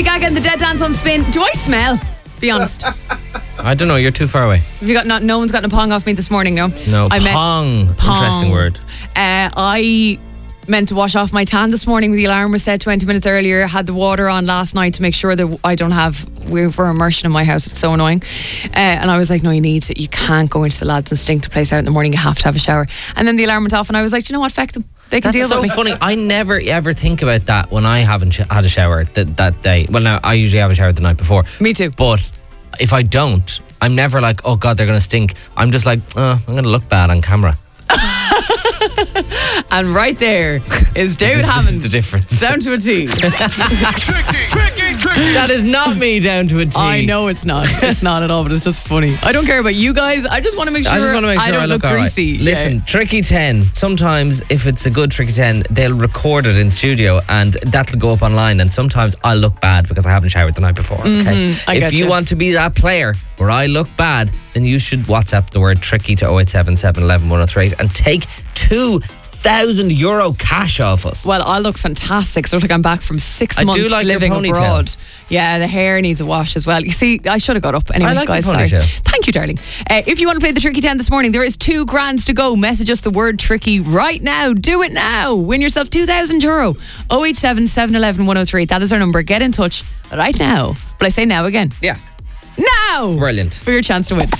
Lady Gaga and the Dead Dance on Spin. Do I smell? Be honest. I don't know, you're too far away. Have you got no one's gotten a pong off me this morning, no? No, pong. Interesting word. I meant to wash off my tan this morning. The alarm was set 20 minutes earlier. Had the water on last night to make sure that I don't have for immersion in my house. It's so annoying. And I was like, no, you can't go into the lads and stink the place out in the morning. You have to have a shower. And then the alarm went off and I was like, you know what, feck them. They can deal with me. That's so funny. I never ever think about that when I haven't had a shower that day. Well, now I usually have a shower the night before. Me too. But if I don't, I'm never like, oh God, they're going to stink. I'm just like, I'm going to look bad on camera. And right there is David Hammond. This is the difference. Down to a T. That is not me down to a T. I know it's not. It's not at all, but it's just funny. I don't care about you guys. I just want to make sure I don't look greasy. Right. Listen, Tricky 10. Sometimes if it's a good Tricky 10, they'll record it in studio and that'll go up online. And sometimes I'll look bad because I haven't showered the night before. Okay? If you want to be that player where I look bad, then you should WhatsApp the word Tricky to 087 711 1038 and take €2,000 cash off us. Well, I look fantastic. So I look like I'm back from 6 months do like living your ponytail. abroad. Yeah, the hair needs a wash as well. You see, I should have got up anyway. I like guys, the ponytail. sorry. Thank you, darling. If you want to play the Tricky 10 this morning, there is $2,000 to go. Message us the word Tricky right now. Do it now. Win yourself €2,000. 087 711 1038. That is our number. Get in touch right now. But I say now again. Yeah. Now. Brilliant. For your chance to win.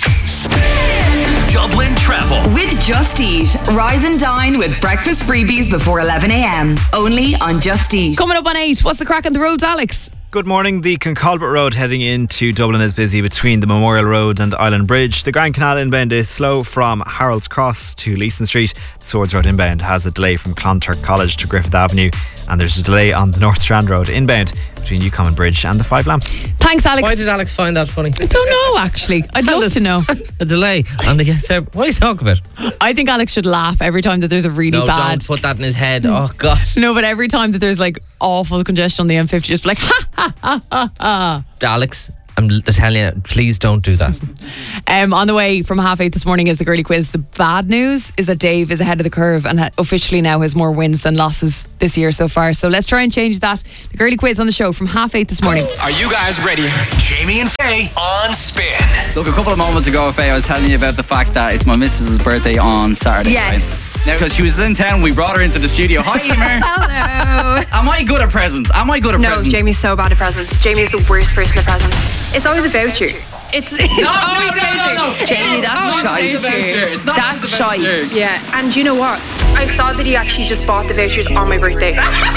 Dublin Travel with Just Eat. Rise and dine with breakfast freebies before 11 a.m. Only on Just Eat. Coming up on 8. What's the crack on the roads, Alex? Good morning. The Concalbert Road heading into Dublin is busy between the Memorial Road and Island Bridge. The Grand Canal inbound is slow from Harold's Cross to Leeson Street. The Swords Road inbound has a delay from Clonturk College to Griffith Avenue. And there's a delay on the North Strand Road inbound between Newcommon Bridge and the Five Lamps. Thanks, Alex. Why did Alex find that funny? I don't know, actually. I'd love to know. A delay on the what are you talking about? I think Alex should laugh every time that there's a really No, bad... don't put that in his head. Oh, God. No, but every time that there's like awful congestion on the M50, just be like, ha, ha, ha, ha, ha. Alex, I'm telling you, please don't do that. On the way from 8:30 this morning is the girly quiz. The bad news is that Dave is ahead of the curve and officially now has more wins than losses this year so far. So let's try and change that. The girly quiz on the show from 8:30 this morning. Are you guys ready? Jamie and Faye on Spin. Look, a couple of moments ago, Faye, I was telling you about the fact that it's my missus' birthday on Saturday. Yes. Right? Now, because she was in town, we brought her into the studio. Hi, Emer. Hello. Am I good at presents? No, Jamie's so bad at presents. Jamie's the worst person at presents. It's always a voucher. It's No. Jamie, that's shite. That's shite. Yeah, and you know what? I saw that he actually just bought the vouchers on my birthday.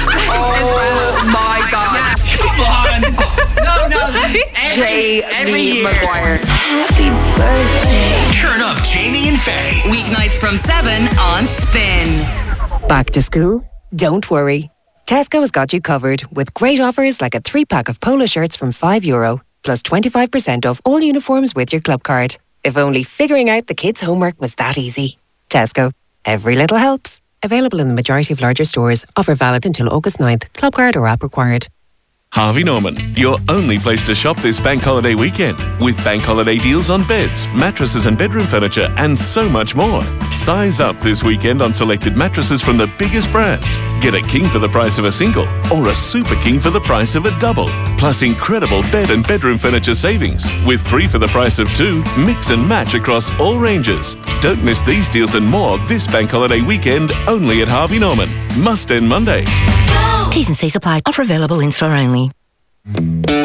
Oh my God. Come on. No. Jamie Maguire. Happy birthday. Turn up Jamie and Faye. Weeknights from 7 on Spin. Back to school? Don't worry. Tesco has got you covered with great offers like a 3-pack of polo shirts from €5, plus 25% off all uniforms with your club card. If only figuring out the kids' homework was that easy. Tesco. Every little helps. Available in the majority of larger stores. Offer valid until August 9th. Club card or app required. Harvey Norman, your only place to shop this bank holiday weekend, with bank holiday deals on beds, mattresses and bedroom furniture, and so much more. Size up this weekend on selected mattresses from the biggest brands. Get a king for the price of a single, or a super king for the price of a double. Plus incredible bed and bedroom furniture savings, with 3 for the price of 2, mix and match across all ranges. Don't miss these deals and more this bank holiday weekend, only at Harvey Norman. Must end Monday. T's and C's apply. Offer available in store only.